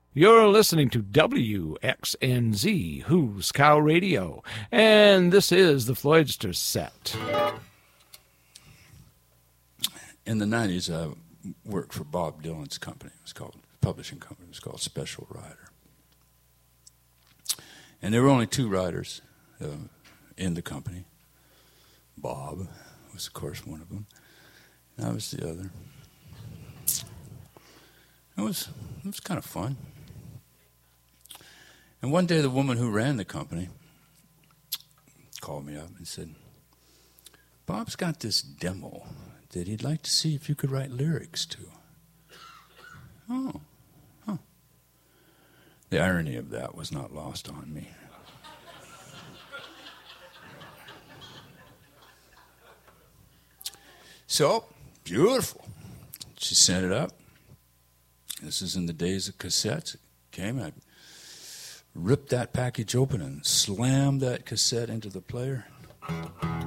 You're listening to WXNZ, Who's Cow Radio, and this is the Floydster Set. In the 90s, I worked for Bob Dylan's company. It was called, publishing company. It was called Special Rider. And there were only two writers in the company. Bob was, of course, one of them. And I was the other. It was kind of fun. And one day the woman who ran the company called me up and said, Bob's got this demo that he'd like to see if you could write lyrics to. Oh, huh. The irony of that was not lost on me. So, beautiful. She sent it up. This is in the days of cassettes. It came, I ripped that package open and slammed that cassette into the player.